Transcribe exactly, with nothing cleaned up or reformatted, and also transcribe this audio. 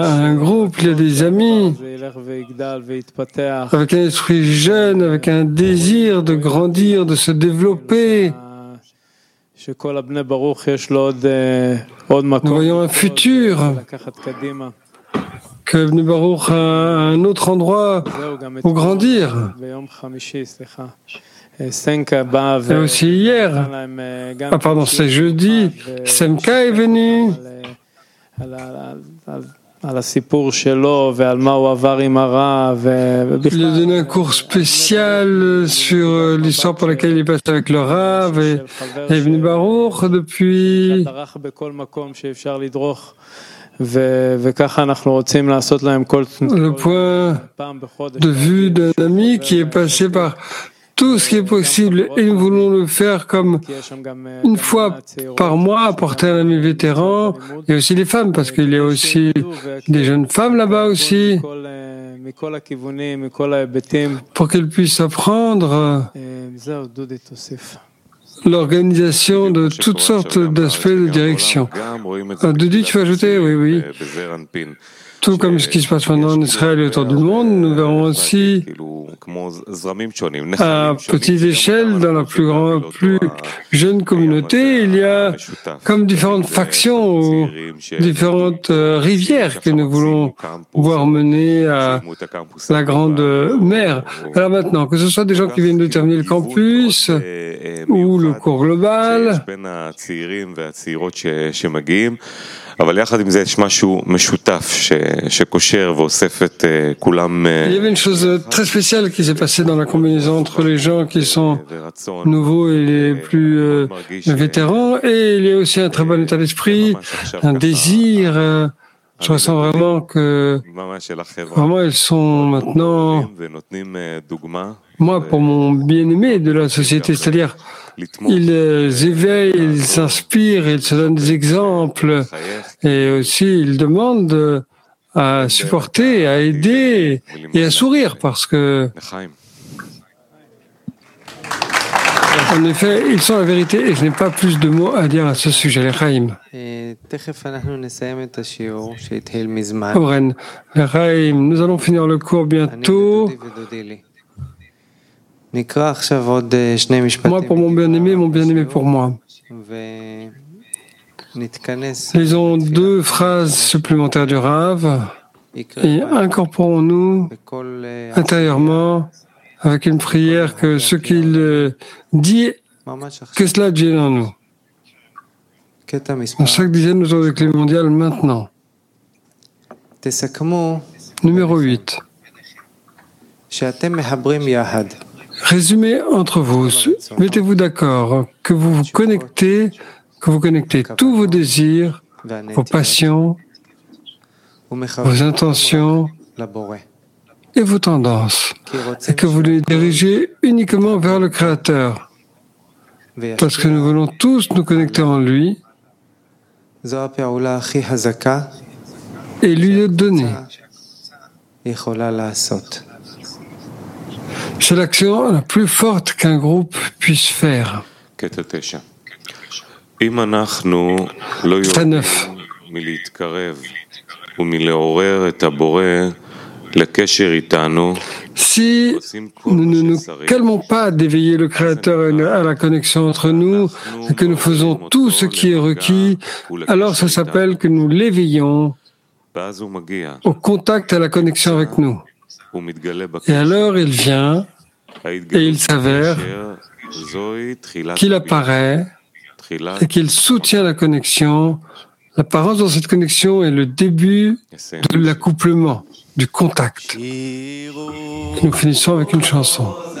un groupe, il y a des amis, avec un esprit jeune, avec un désir de grandir, de se développer. Nous voyons un futur, que Bnei Baruch a un autre endroit où grandir. Et aussi hier, ah pardon, c'est jeudi, Semka est venu. Il a donné un cours spécial sur l'histoire pour laquelle il est passé avec le Rav et, et Bnei Baruch depuis. Le point de vue d'un ami qui est passé par tout ce qui est possible et nous voulons le faire comme une fois par mois, apporter un ami vétéran et aussi les femmes parce qu'il y a aussi des jeunes femmes là-bas aussi pour qu'elles puissent apprendre l'organisation de toutes sortes d'aspects de direction. Dodi, tu veux ajouter? Oui, oui. Tout comme ce qui se passe maintenant en Israël et autour du monde, nous verrons aussi à petite échelle, dans la plus grande, plus jeune communauté, il y a comme différentes factions ou différentes rivières que nous voulons voir mener à la grande mer. Alors maintenant, que ce soit des gens qui viennent de terminer le campus ou le cours global, il y avait une chose très spéciale qui s'est passée dans la combinaison entre les gens qui sont nouveaux et les plus euh, vétérans, et il y a aussi un très bon état d'esprit, un désir. Euh, je ressens vraiment que vraiment ils sont maintenant, moi pour mon bien-aimé de la société, c'est-à-dire ils éveillent, ils s'inspirent, ils se donnent des exemples et aussi ils demandent à supporter, à aider et à sourire parce que en effet, ils sont la vérité et je n'ai pas plus de mots à dire à ce sujet. Les Chaim. Oren, les Chaim, nous allons finir le cours bientôt. Moi pour mon bien-aimé, mon bien-aimé pour moi. Lisons deux phrases supplémentaires du Rav et incorporons-nous intérieurement avec une prière que ce qu'il dit, que cela devienne en nous. Dans chaque dizaine autour du clé mondial maintenant. Numéro huit. Résumez entre vous, mettez-vous d'accord, que vous vous connectez, que vous connectez tous vos désirs, vos passions, vos intentions et vos tendances, et que vous les dirigez uniquement vers le Créateur, parce que nous voulons tous nous connecter en lui et lui le donner. C'est l'action la plus forte qu'un groupe puisse faire. C'est neuf. Si nous ne nous calmons pas d'éveiller le Créateur à la connexion entre nous et que nous faisons tout ce qui est requis, alors ça s'appelle que nous l'éveillons au contact, à la connexion avec nous. Et alors il vient et il s'avère qu'il apparaît et qu'il soutient la connexion. L'apparence dans cette connexion est le début de l'accouplement, du contact. Et nous finissons avec une chanson.